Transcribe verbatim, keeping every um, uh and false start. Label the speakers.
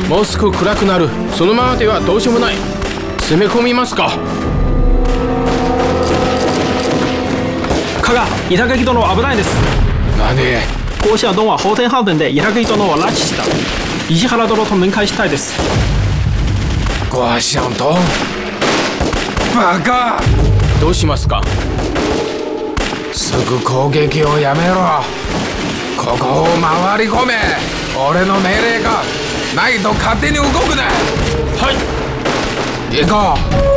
Speaker 1: もうすぐ暗くなる。そのままではどうしようもない。攻め込みますか。
Speaker 2: 加賀、板垣殿は危ないです。
Speaker 1: 何？
Speaker 2: 高謝殿は法天ハーデンで板垣殿を拉致した。石原殿と面会したいです。
Speaker 1: ゴアシャンとバカ。どうしますか？すぐ攻撃をやめろ。ここを回り込め。俺の命令がないと勝手に動くな。はい、行こう。